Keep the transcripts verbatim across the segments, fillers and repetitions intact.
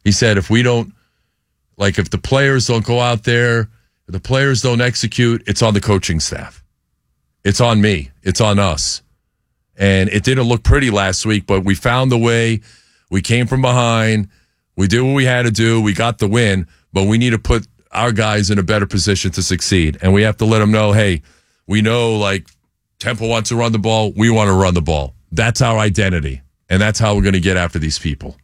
He said if we don't, like if the players don't go out there, if the players don't execute, it's on the coaching staff. It's on me. It's on us. And it didn't look pretty last week, but we found the way. We came from behind. We did what we had to do. We got the win, but we need to put our guys in a better position to succeed. And we have to let them know, hey, we know like Temple wants to run the ball. We want to run the ball. That's our identity. And that's how we're going to get after these people.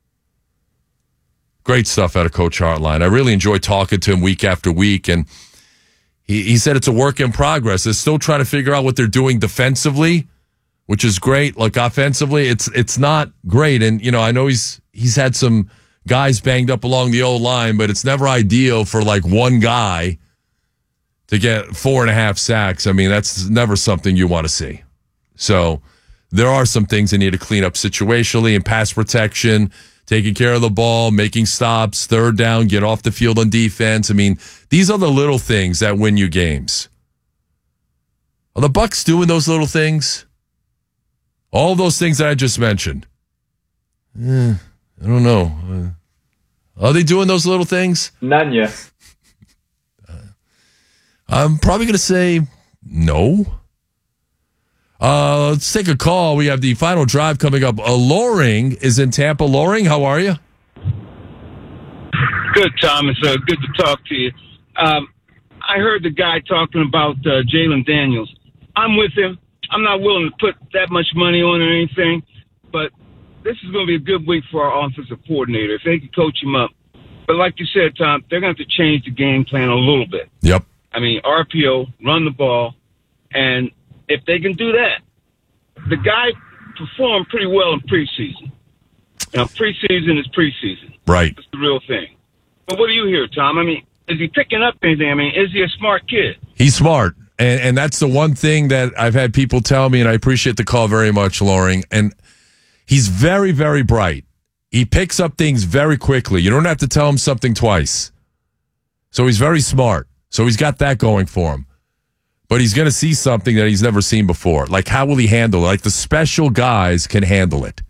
Great stuff out of Coach Hartline. I really enjoy talking to him week after week. And he, he said it's a work in progress. They're still trying to figure out what they're doing defensively, which is great. Like offensively, it's it's not great. And, you know, I know he's he's had some guys banged up along the old line, but it's never ideal for like one guy to get four and a half sacks. I mean, that's never something you want to see. So there are some things they need to clean up situationally and pass protection, taking care of the ball, making stops, third down, get off the field on defense. I mean, these are the little things that win you games. Are the Bucs doing those little things? All those things that I just mentioned. Eh, I don't know. Uh, are they doing those little things? None yet. uh, I'm probably going to say no. Uh, let's take a call. We have the final drive coming up. Uh, Loring is in Tampa. Loring, how are you? Good, Thomas. Uh, good to talk to you. Um, I heard the guy talking about uh, Jalen Daniels. I'm with him. I'm not willing to put that much money on or anything, but this is going to be a good week for our offensive coordinator if they can coach him up. But like you said, Tom, they're going to have to change the game plan a little bit. Yep. I mean, R P O, run the ball, and if they can do that, the guy performed pretty well in preseason. Now, preseason is preseason. Right. That's the real thing. But what do you hear, Tom? I mean, is he picking up anything? I mean, is he a smart kid? He's smart. And, and that's the one thing that I've had people tell me, and I appreciate the call very much, Loring. And he's very, very bright. He picks up things very quickly. You don't have to tell him something twice. So he's very smart. So he's got that going for him. But he's going to see something that he's never seen before. Like, how will he handle it? Like, the special guys can handle it.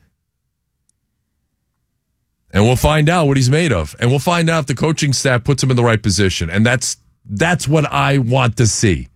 And we'll find out what he's made of. And we'll find out if the coaching staff puts him in the right position. And that's that's what I want to see.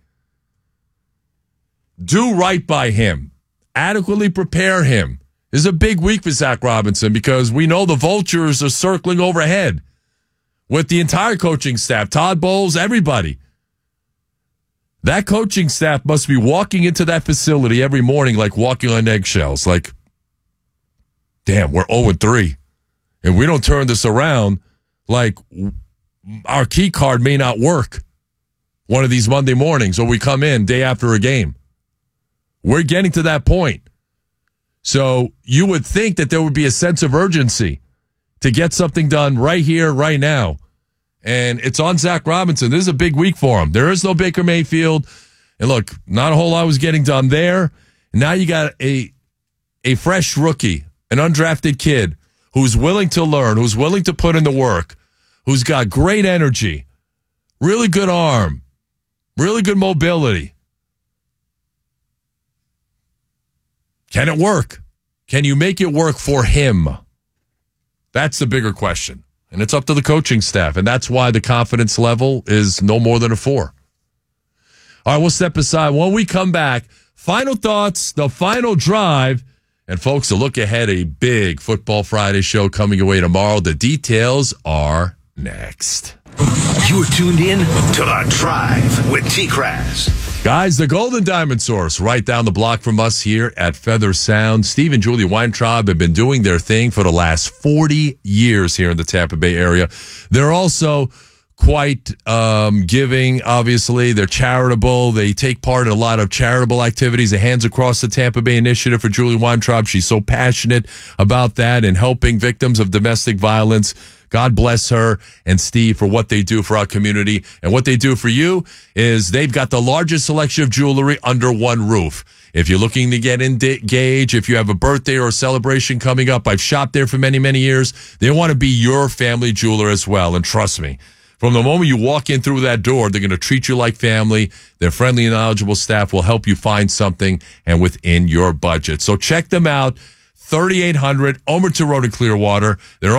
Do right by him. Adequately prepare him. This is a big week for Zach Robinson because we know the vultures are circling overhead with the entire coaching staff, Todd Bowles, everybody. That coaching staff must be walking into that facility every morning like walking on eggshells. Like, damn, we're oh and three. And we don't turn this around, like our key card may not work one of these Monday mornings or we come in day after a game. We're getting to that point. So you would think that there would be a sense of urgency to get something done right here, right now. And it's on Zach Robinson. This is a big week for him. There is no Baker Mayfield. And look, not a whole lot was getting done there. And now you got a a fresh rookie, an undrafted kid who's willing to learn, who's willing to put in the work, who's got great energy, really good arm, really good mobility. Can it work? Can you make it work for him? That's the bigger question. And it's up to the coaching staff. And that's why the confidence level is no more than a four. All right, we'll step aside. When we come back, final thoughts, the final drive. And folks, a look ahead, a big Football Friday show coming away tomorrow. The details are next. You're tuned in to The Drive with T-Crass. Guys, the Golden Diamond Source, right down the block from us here at Feather Sound. Steve and Julie Weintraub have been doing their thing for the last forty years here in the Tampa Bay area. They're also quite um, giving, obviously. They're charitable. They take part in a lot of charitable activities. The Hands Across the Tampa Bay initiative for Julie Weintraub. She's so passionate about that and helping victims of domestic violence. God bless her and Steve for what they do for our community. And what they do for you is they've got the largest selection of jewelry under one roof. If you're looking to get engaged, if you have a birthday or a celebration coming up, I've shopped there for many, many years. They want to be your family jeweler as well. And trust me, from the moment you walk in through that door, they're going to treat you like family. Their friendly and knowledgeable staff will help you find something and within your budget. So check them out. thirty-eight hundred Omerta Road in Clearwater. They're